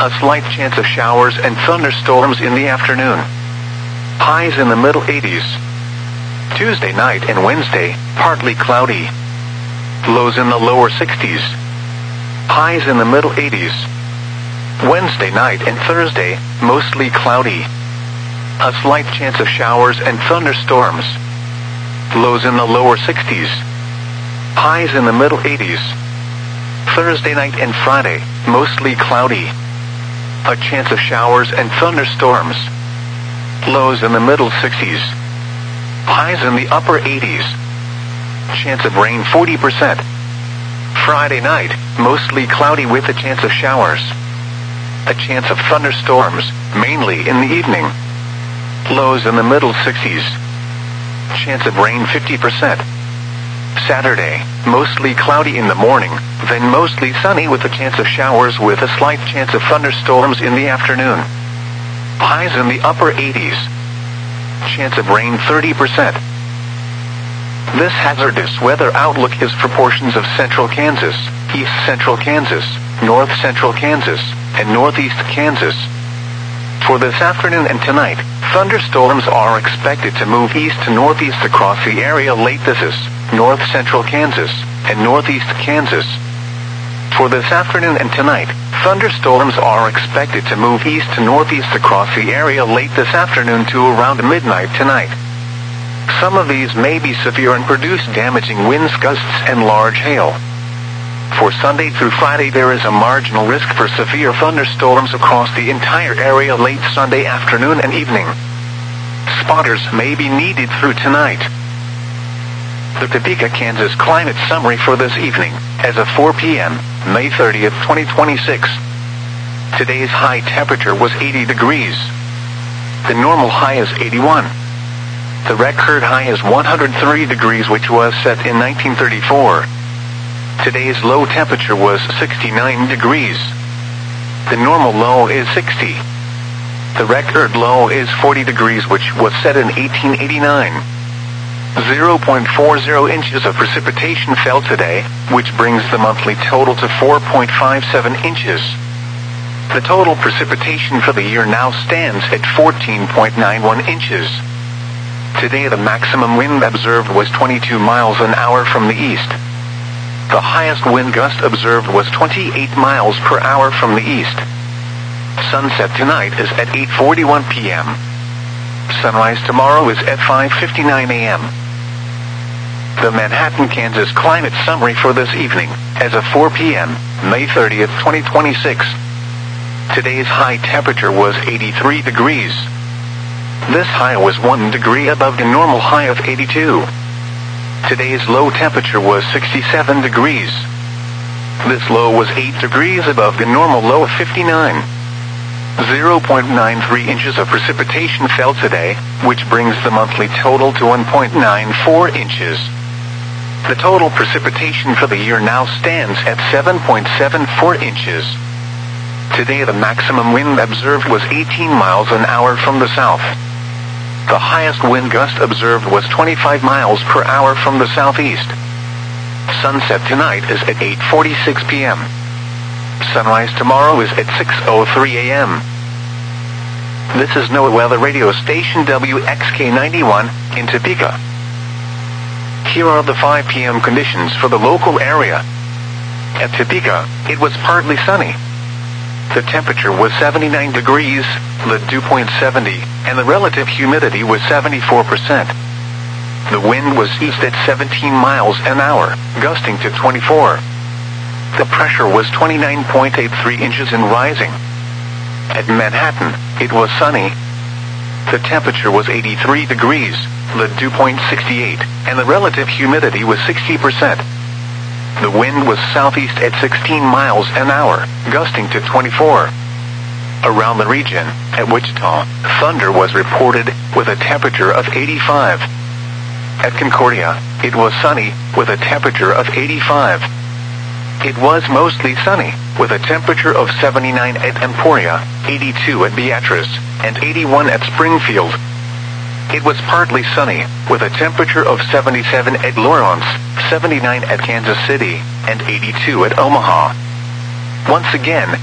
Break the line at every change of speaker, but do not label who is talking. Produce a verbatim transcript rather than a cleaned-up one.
A slight chance of showers and thunderstorms in the afternoon. Highs in the middle eighties. Tuesday night and Wednesday, partly cloudy. Lows in the lower sixties. Highs in the middle eighties. Wednesday night and Thursday, mostly cloudy. A slight chance of showers and thunderstorms. Lows in the lower sixties. Highs in the middle eighties. Thursday night and Friday, mostly cloudy. A chance of showers and thunderstorms. Lows in the middle sixties. Highs in the upper eighties. Chance of rain forty percent. Friday night, mostly cloudy with a chance of showers. A chance of thunderstorms, mainly in the evening. Lows in the middle sixties. Chance of rain fifty percent. Saturday, mostly cloudy in the morning, then mostly sunny with a chance of showers with a slight chance of thunderstorms in the afternoon. Highs in the upper eighties. Chance of rain thirty percent. This hazardous weather outlook is for portions of central Kansas, east central Kansas, north central Kansas, and northeast Kansas. For this afternoon and tonight, thunderstorms are expected to move east to northeast across the area late. This is north central Kansas and northeast Kansas. For this afternoon and tonight, thunderstorms are expected to move east to northeast across the area late this afternoon to around midnight tonight. Some of these may be severe and produce damaging winds, gusts, and large hail. For Sunday through Friday, there is a marginal risk for severe thunderstorms across the entire area late Sunday afternoon and evening. Spotters may be needed through tonight. The Topeka, Kansas climate summary for this evening, as of four p.m., May thirtieth, twenty twenty-six. Today's high temperature was eighty degrees. The normal high is eighty-one. The record high is one hundred three degrees, which was set in nineteen thirty-four. Today's low temperature was sixty-nine degrees. The normal low is sixty. The record low is forty degrees, which was set in eighteen eighty-nine. zero point four zero inches of precipitation fell today, which brings the monthly total to four point five seven inches. The total precipitation for the year now stands at fourteen point nine one inches. Today the maximum wind observed was twenty-two miles an hour from the east. The highest wind gust observed was twenty-eight miles per hour from the east. Sunset tonight is at eight forty-one p.m. Sunrise tomorrow is at five fifty-nine a.m. The Manhattan, Kansas climate summary for this evening, as of four p.m., May thirtieth, twenty twenty-six. Today's high temperature was eighty-three degrees. This high was one degree above the normal high of eighty-two. Today's low temperature was sixty-seven degrees. This low was eight degrees above the normal low of fifty-nine. zero point nine three inches of precipitation fell today, which brings the monthly total to one point nine four inches. The total precipitation for the year now stands at seven point seven four inches. Today the maximum wind observed was eighteen miles an hour from the south. The highest wind gust observed was twenty-five miles per hour from the southeast. Sunset tonight is at eight forty-six p.m. Sunrise tomorrow is at six oh three a.m. This is NOAA Weather Radio Station W X K ninety-one in Topeka. Here are the five p.m. conditions for the local area. At Topeka, it was partly sunny. The temperature was seventy-nine degrees, the dew point seventy, and the relative humidity was seventy-four percent. The wind was east at seventeen miles an hour, gusting to twenty-four. The pressure was twenty-nine point eight three inches and rising. At Manhattan, it was sunny. The temperature was eighty-three degrees, the dew point sixty-eight, and the relative humidity was sixty percent. The wind was southeast at sixteen miles an hour, gusting to twenty-four. Around the region, at Wichita, thunder was reported, with a temperature of eighty-five. At Concordia, it was sunny, with a temperature of eighty-five. It was mostly sunny, with a temperature of seventy-nine at Emporia, eighty-two at Beatrice, and eighty-one at Springfield. It was partly sunny, with a temperature of seventy-seven at Lawrence, seventy-nine at Kansas City, and eighty-two at Omaha. Once again,